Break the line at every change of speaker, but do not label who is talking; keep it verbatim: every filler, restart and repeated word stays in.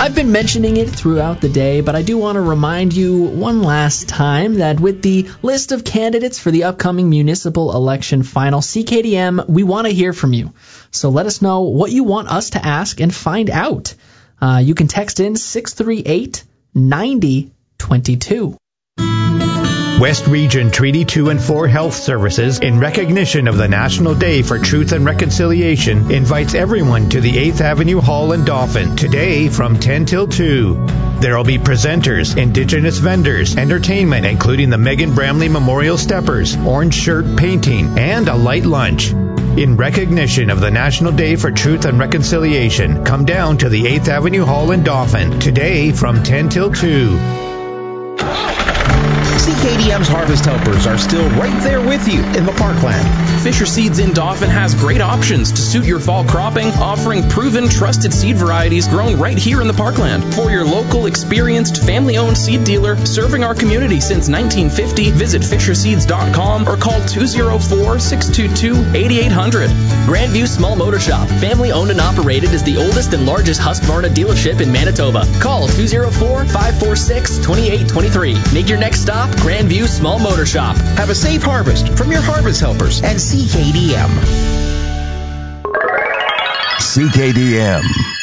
I've been mentioning it throughout the day, but I do want to remind you one last time that with the list of candidates for the upcoming municipal election final, C K D M, we want to hear from you. So let us know what you want us to ask and find out. Uh, you can text in six three eight, nine zero two two.
West Region Treaty two and four Health Services, in recognition of the National Day for Truth and Reconciliation, invites everyone to the eighth Avenue Hall in Dauphin today from ten till two. There will be presenters, Indigenous vendors, entertainment including the Megan Bramley Memorial Steppers, orange shirt painting, and a light lunch. In recognition of the National Day for Truth and Reconciliation, come down to the eighth Avenue Hall in Dauphin today from ten till two.
C K D M's Harvest Helpers are still right there with you in the parkland.
Fisher Seeds in Dauphin has great options to suit your fall cropping, offering proven, trusted seed varieties grown right here in the parkland. For your local, experienced, family-owned seed dealer serving our community since nineteen fifty, visit fisher seeds dot com or call two oh four, six two two, eight eight hundred.
Grandview Small Motor Shop, family-owned and operated, is the oldest and largest Husqvarna dealership in Manitoba. Call two oh four, five four six, two eight two three. Make your next stop Grandview Small Motor Shop.
Have a safe harvest from your Harvest Helpers and C K D M.
C K D M.